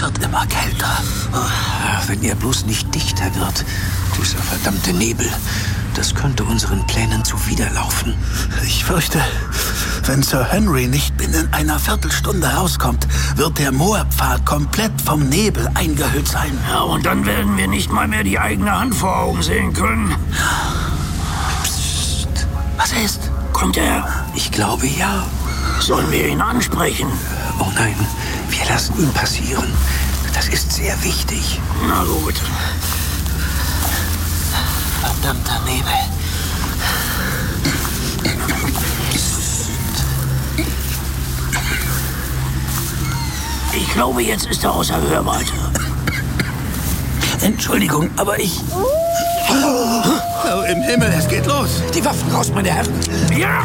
Es wird immer kälter. Wenn er bloß nicht dichter wird, dieser verdammte Nebel, das könnte unseren Plänen zuwiderlaufen. Ich fürchte, wenn Sir Henry nicht binnen einer Viertelstunde rauskommt, wird der Moorpfad komplett vom Nebel eingehüllt sein. Ja, und dann werden wir nicht mal mehr die eigene Hand vor Augen sehen können. Psst. Was ist? Kommt er? Ich glaube, ja. Sollen wir ihn ansprechen? Oh nein, wir lassen ihn passieren. Das ist sehr wichtig. Na gut. Verdammter Nebel. Ich glaube, jetzt ist er außer Hörweite. Entschuldigung, aber ich... Oh, im Himmel, es geht los. Die Waffen raus, meine Herren. Ja!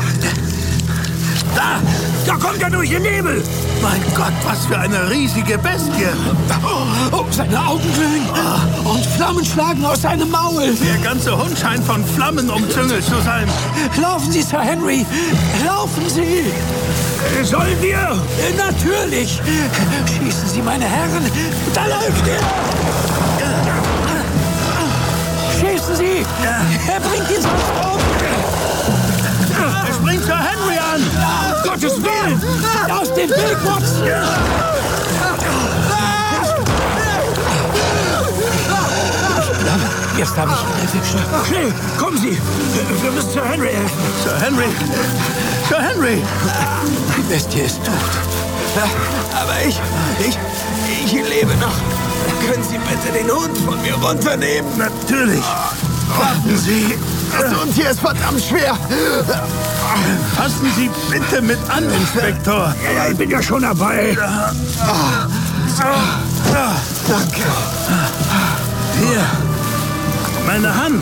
Da kommt er durch den Nebel. Mein Gott, was für eine riesige Bestie. Oh, seine Augen glühen. Und Flammen schlagen aus seinem Maul. Der ganze Hund scheint von Flammen umzüngelt zu sein. Laufen Sie, Sir Henry. Laufen Sie. Sollen wir? Natürlich. Schießen Sie, meine Herren. Da läuft er. Schießen Sie. Er bringt ihn sonst um. Er springt Sir Henry an. Gottes Willen! Aus dem Weg, Watson. Jetzt habe ich ihn erwischt. Schnell, kommen Sie! Wir müssen Sir Henry helfen. Sir Henry! Sir Henry! Die Bestie ist tot. Aber ich lebe noch. Können Sie bitte den Hund von mir runternehmen? Natürlich. Warten Sie. Das Hund hier ist verdammt schwer. Fassen Sie bitte mit an, Inspektor. Ja, ich bin ja schon dabei. Danke. Hier. Meine Hand.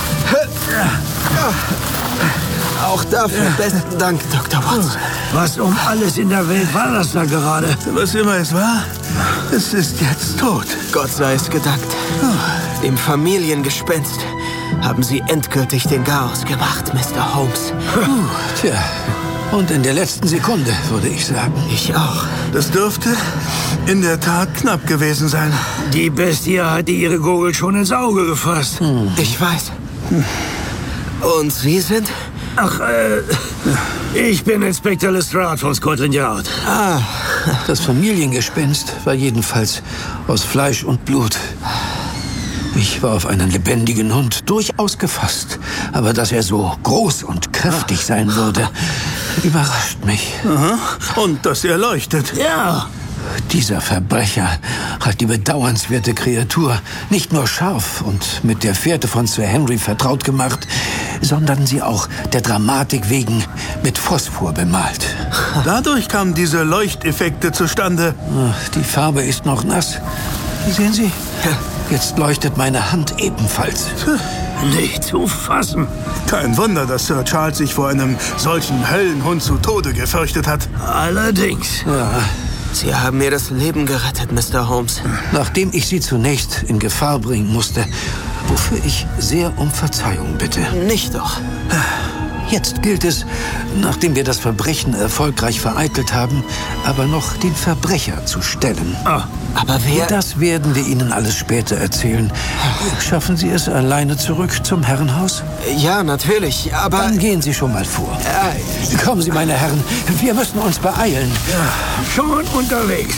Auch dafür besten Dank, Dr. Watson. Was um alles in der Welt war das da gerade? Was immer es war, es ist jetzt tot. Gott sei es gedankt. Dem Familiengespenst haben Sie endgültig den Garaus gemacht, Mr. Holmes. Tja, und in der letzten Sekunde, würde ich sagen. Ich auch. Das dürfte in der Tat knapp gewesen sein. Die Bestie hatte ihre Gurgel schon ins Auge gefasst. Ich weiß. Und Sie sind? Ach, ich bin Inspektor Lestrade von Scotland Yard. Das Familiengespenst war jedenfalls aus Fleisch und Blut. Ich war auf einen lebendigen Hund durchaus gefasst. Aber dass er so groß und kräftig sein würde, überrascht mich. Aha. Und dass er leuchtet. Ja. Dieser Verbrecher hat die bedauernswerte Kreatur nicht nur scharf und mit der Fährte von Sir Henry vertraut gemacht, sondern sie auch der Dramatik wegen mit Phosphor bemalt. Dadurch kamen diese Leuchteffekte zustande. Die Farbe ist noch nass. Sehen Sie? Jetzt leuchtet meine Hand ebenfalls. Nicht zu fassen. Kein Wunder, dass Sir Charles sich vor einem solchen Höllenhund zu Tode gefürchtet hat. Allerdings. Ja. Sie haben mir das Leben gerettet, Mr. Holmes. Nachdem ich Sie zunächst in Gefahr bringen musste, wofür ich sehr um Verzeihung bitte. Nicht doch. Jetzt gilt es, nachdem wir das Verbrechen erfolgreich vereitelt haben, aber noch den Verbrecher zu stellen. Aber wer... Das werden wir Ihnen alles später erzählen. Schaffen Sie es alleine zurück zum Herrenhaus? Ja, natürlich, aber... Dann gehen Sie schon mal vor. Kommen Sie, meine Herren, wir müssen uns beeilen. Schon unterwegs.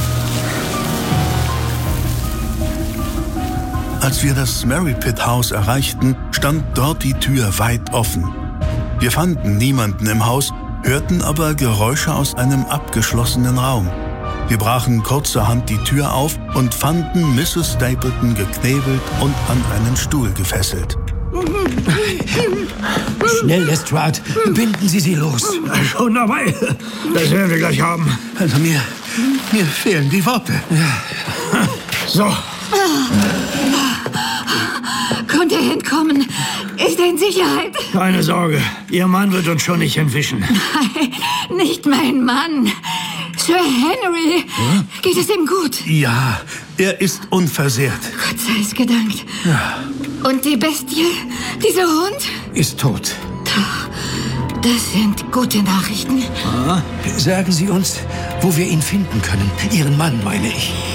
Als wir das Merripit House erreichten, stand dort die Tür weit offen. Wir fanden niemanden im Haus, hörten aber Geräusche aus einem abgeschlossenen Raum. Wir brachen kurzerhand die Tür auf und fanden Mrs. Stapleton geknebelt und an einen Stuhl gefesselt. Schnell, Lestrade, binden Sie sie los. Schon dabei. Das werden wir gleich haben. Also mir fehlen die Worte. So. Konnte er entkommen? Ist er in Sicherheit? Keine Sorge. Ihr Mann wird uns schon nicht entwischen. Nein, nicht mein Mann. Sir Henry. Geht es ihm gut? Ja, er ist unversehrt. Gott sei es gedankt. Ja. Und die Bestie, dieser Hund? Ist tot. Das sind gute Nachrichten. Sagen Sie uns, wo wir ihn finden können. Ihren Mann, meine ich.